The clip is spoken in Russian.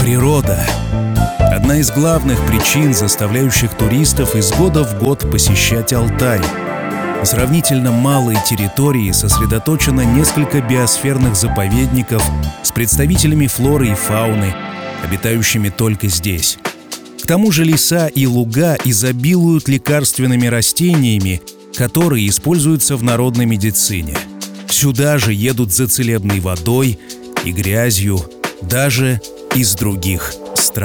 Природа — одна из главных причин, заставляющих туристов из года в год посещать Алтай. На сравнительно малой территории сосредоточено несколько биосферных заповедников с представителями флоры и фауны, обитающими только здесь. К тому же леса и луга изобилуют лекарственными растениями, которые используются в народной медицине. Сюда же едут за целебной водой и грязью, даже из других